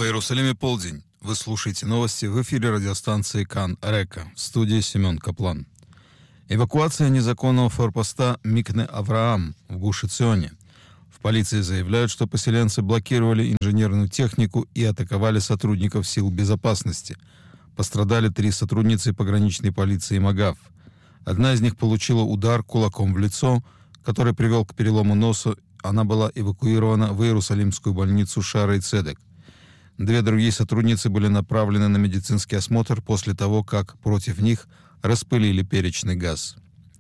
Иерусалиме полдень. Вы слушаете новости в эфире радиостанции Кан Река. В студии Семен Каплан. Эвакуация незаконного форпоста Микне-Авраам в Гуш-Эционе. В полиции заявляют, что поселенцы блокировали инженерную технику и атаковали сотрудников сил безопасности. Пострадали 3 сотрудницы пограничной полиции МАГАФ. Одна из них получила удар кулаком в лицо, который привел к перелому носа. Она была эвакуирована в Иерусалимскую больницу Шаарей Цедек. 2 другие сотрудницы были направлены на медицинский осмотр после того, как против них распылили перечный газ.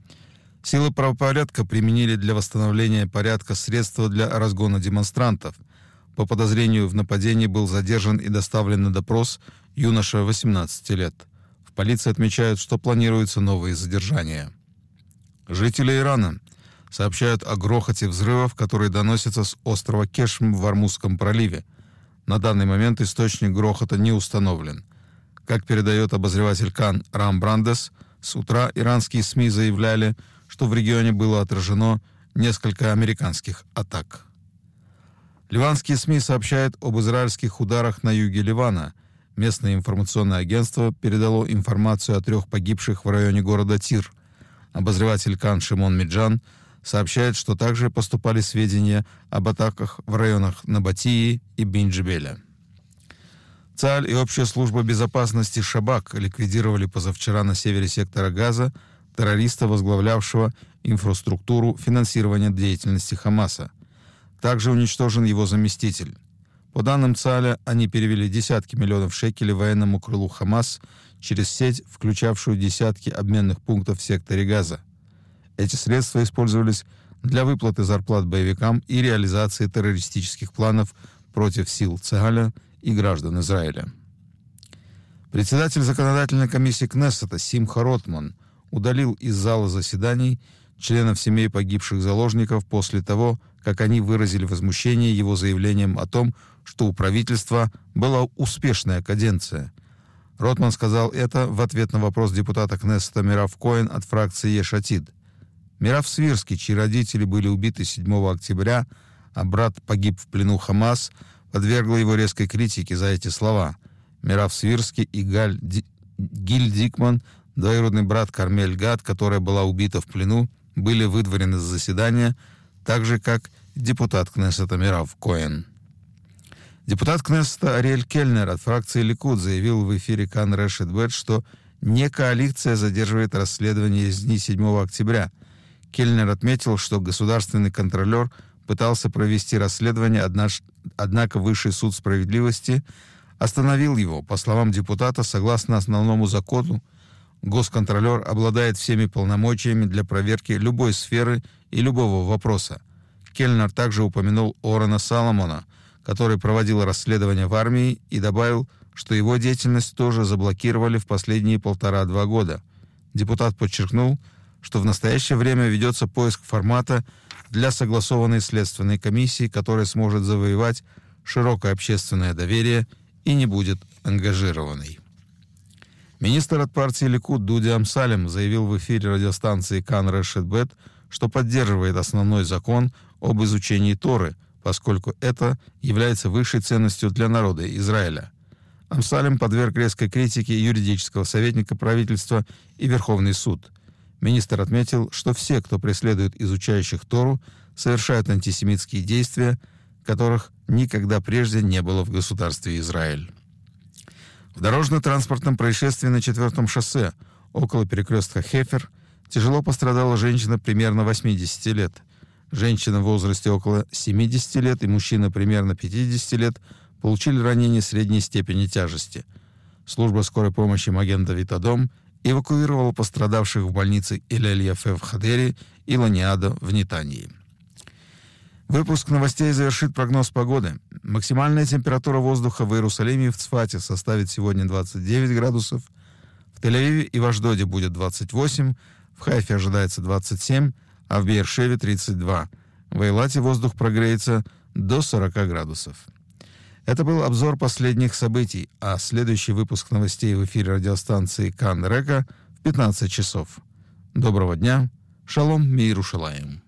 Силы правопорядка применили для восстановления порядка средства для разгона демонстрантов. По подозрению в нападении был задержан и доставлен на допрос юноша 18 лет. В полиции отмечают, что планируются новые задержания. Жители Ирана сообщают о грохоте взрывов, которые доносятся с острова Кешм в Ормузском проливе. На данный момент источник грохота не установлен. Как передает обозреватель Кан Рам Брандес, с утра иранские СМИ заявляли, что в регионе было отражено несколько американских атак. Ливанские СМИ сообщают об израильских ударах на юге Ливана. Местное информационное агентство передало информацию о 3 погибших в районе города Тир. Обозреватель Кан Шимон Миджан сообщает, что также поступали сведения об атаках в районах Набатии и Бин-Джебеля. ЦАЛЬ и Общая служба безопасности Шабак ликвидировали позавчера на севере сектора Газа террориста, возглавлявшего инфраструктуру финансирования деятельности Хамаса. Также уничтожен его заместитель. По данным ЦАЛЯ, они перевели десятки миллионов шекелей военному крылу Хамас через сеть, включавшую десятки обменных пунктов в секторе Газа. Эти средства использовались для выплаты зарплат боевикам и реализации террористических планов против сил ЦАЛЯ и граждан Израиля. Председатель законодательной комиссии Кнессета Симха Ротман удалил из зала заседаний членов семей погибших заложников после того, как они выразили возмущение его заявлением о том, что у правительства была успешная каденция. Ротман сказал это в ответ на вопрос депутата Кнессета Мирав Коэн от фракции Еш Атид. Мирав Свирский, чьи родители были убиты 7 октября, а брат погиб в плену Хамас, подвергла его резкой критике за эти слова. Мирав Свирский и Гиль Дикман, двоюродный брат Кармель Гад, которая была убита в плену, были выдворены с заседания, так же, как депутат Кнессета Мирав Коэн. Депутат Кнессета Ариэль Кельнер от фракции Ликуд заявил в эфире Кан Решет Бет, что не коалиция задерживает расследование из дни 7 октября. Кельнер отметил, что государственный контролер пытался провести расследование, однако Высший суд справедливости остановил его. По словам депутата, согласно основному закону, госконтролер обладает всеми полномочиями для проверки любой сферы и любого вопроса. Кельнер также упомянул Орена Соломона, который проводил расследование в армии, и добавил, что его деятельность тоже заблокировали в последние 1,5-2 года. Депутат подчеркнул, что в настоящее время ведется поиск формата для согласованной следственной комиссии, которая сможет завоевать широкое общественное доверие и не будет ангажированной. Министр от партии Ликуд Дуди Амсалем заявил в эфире радиостанции Кан Решет Бет, что поддерживает основной закон об изучении Торы, поскольку это является высшей ценностью для народа Израиля. Амсалем подверг резкой критике юридического советника правительства и Верховный суд. Министр отметил, что все, кто преследует изучающих Тору, совершают антисемитские действия, которых никогда прежде не было в государстве Израиль. В дорожно-транспортном происшествии на 4-м шоссе около перекрестка Хефер тяжело пострадала женщина примерно 80 лет. Женщина в возрасте около 70 лет и мужчина примерно 50 лет получили ранения средней степени тяжести. Служба скорой помощи Маген-Давид Адом эвакуировала пострадавших в больнице Илель-Яфе в Хадере и Ланиада в Нетании. Выпуск новостей завершит прогноз погоды. Максимальная температура воздуха в Иерусалиме и в Цфате составит сегодня 29 градусов, в Тель-Авиве и в Ашдоде будет 28, в Хайфе ожидается 27, а в Беэр-Шеве 32. В Эйлате воздух прогреется до 40 градусов. Это был обзор последних событий, а следующий выпуск новостей в эфире радиостанции Кан Река в 15 часов. Доброго дня. Шалом Миерушалаим.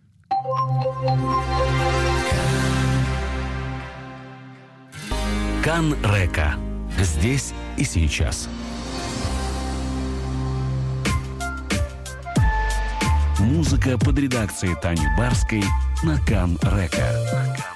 Кан Река. Здесь и сейчас. Музыка под редакцией Тани Барской на Кан Река.